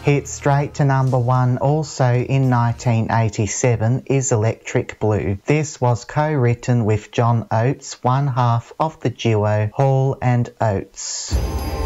Hit straight to #1 also in 1987 is Electric Blue. This was co-written with John Oates, one half of the duo Hall and Oates.